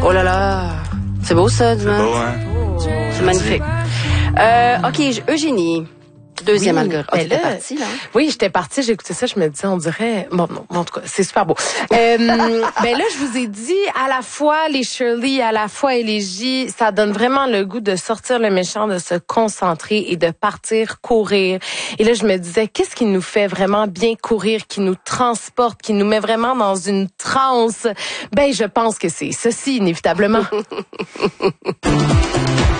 Oh là là. C'est beau ça, C'est dimanche. beau, hein? C'est magnifique. OK, Eugénie. Deuxième algorithme. Ben t'es là, partie, là? Oui, j'étais partie, j'ai écouté ça, je me disais, on dirait... Bon, non, en tout cas, c'est super beau. Ben là, je vous ai dit, à la fois les Shirley, à la fois Élégie, ça donne vraiment le goût de sortir le méchant, de se concentrer et de partir courir. Et là, je me disais, qu'est-ce qui nous fait vraiment bien courir, qui nous transporte, qui nous met vraiment dans une transe? Ben, je pense que c'est ceci, inévitablement.